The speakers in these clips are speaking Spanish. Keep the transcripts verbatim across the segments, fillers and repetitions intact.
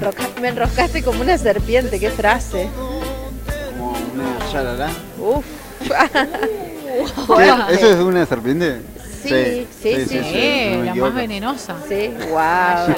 enrosca, me enroscaste como una serpiente, qué frase. Como una yarará. Uf. ¿Qué? ¿Eso es una serpiente? Sí, sí, sí, sí, Sí, sí. no me la equivoco. más venenosa. Sí, wow.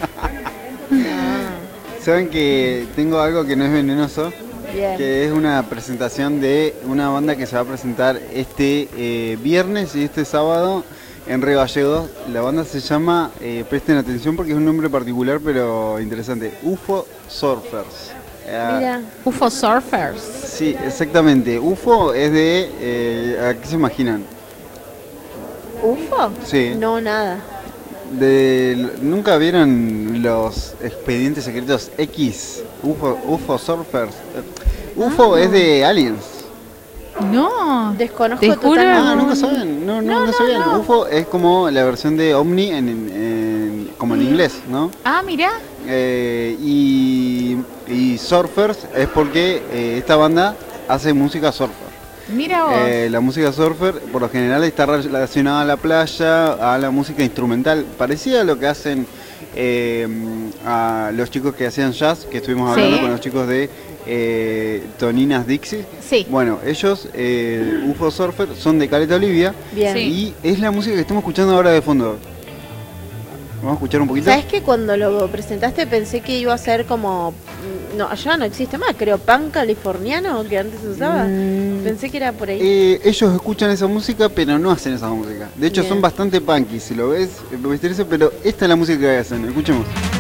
Saben que tengo algo que no es venenoso, Bien. que es una presentación de una banda que se va a presentar este eh, viernes y este sábado en Río Gallegos. La banda se llama, eh, presten atención porque es un nombre particular pero interesante, U F O Surfers. Eh, Mira. U F O Surfers. Sí, exactamente. U F O es de, eh, ¿a qué se imaginan? ¿U F O? Sí. No, nada. De, ¿Nunca vieron los expedientes secretos X? U F O, U F O Surfers. Eh, U F O Ah. es de Aliens. No. Desconozco Te juro. totalmente. Ah, nunca saben. No, no, no, No, no, sabían. no. U F O es como la versión de Omni en, en- en- como en inglés, ¿no? Ah, mirá. Eh, y, y Surfers es porque eh, esta banda hace música surfer. Mira vos. Eh, la música surfer por lo general está relacionada a la playa, a la música instrumental, parecida a lo que hacen eh, a los chicos que hacían jazz, que estuvimos hablando Sí. con los chicos de eh, Toninas Dixie. Sí. Bueno, ellos, eh, U F O Surfer, son de Caleta, Olivia, Bien. Sí. y es la música que estamos escuchando ahora de fondo. Vamos a escuchar un poquito. ¿Sabes que cuando lo presentaste pensé que iba a ser como... No, allá no existe más, creo, pan californiano que antes se usaba. Mm. Pensé que era por ahí. Eh, ellos escuchan esa música, pero no hacen esa música. De hecho, Bien. son bastante punky, si lo ves, lo ves, pero esta es la música que hacen. Escuchemos.